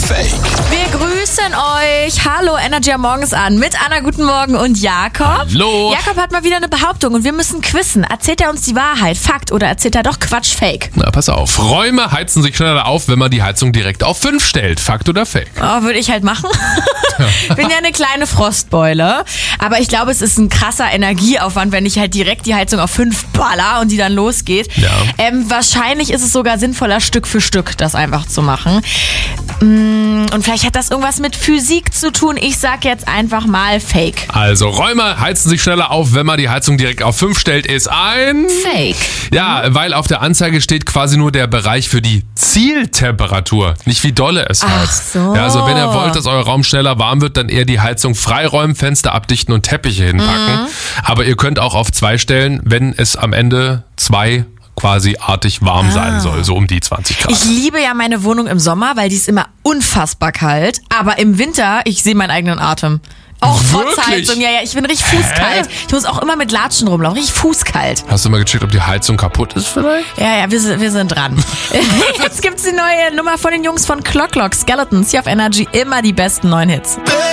Fake? Wir grüßen euch. Hallo, Energy am Morgens an mit Anna, guten Morgen und Jakob. Hallo. Jakob hat mal wieder eine Behauptung und wir müssen quizzen. Erzählt er uns die Wahrheit, Fakt oder erzählt er doch Quatsch, Fake? Na, pass auf. Räume heizen sich schneller auf, wenn man die Heizung direkt auf 5 stellt. Fakt oder Fake? Oh, würde ich halt machen. Bin ja eine kleine Frostbeule. Aber ich glaube, es ist ein krasser Energieaufwand, wenn ich halt direkt die Heizung auf 5 baller und die dann losgeht. Ja. Wahrscheinlich ist es sogar sinnvoller, Stück für Stück das einfach zu machen. Und vielleicht hat das irgendwas mit Physik zu tun. Ich sag jetzt einfach mal Fake. Also, Räume heizen sich schneller auf, wenn man die Heizung direkt auf 5 stellt, ist ein... Fake. Ja, weil auf der Anzeige steht quasi nur der Bereich für die Zieltemperatur, nicht wie dolle es heizt. so. Ja, also wenn ihr wollt, dass euer Raum schneller warm wird, dann eher die Heizung freiräumen, Fenster abdichten und Teppiche hinpacken. Aber ihr könnt auch auf 2 stellen, wenn es am Ende 2 quasi artig warm sein soll, so um die 20 Grad. Ich liebe ja meine Wohnung im Sommer, weil die ist immer unfassbar kalt. Aber im Winter, ich sehe meinen eigenen Atem. Auch trotz Wirklich? Heizung. Ja, ich bin richtig fußkalt. Ich muss auch immer mit Latschen rumlaufen. Richtig fußkalt. Hast du mal gecheckt, ob die Heizung kaputt ist vielleicht? Ja, wir sind dran. Jetzt gibt's die neue Nummer von den Jungs von Clock Skeletons. Hier auf Energy immer die besten neuen Hits.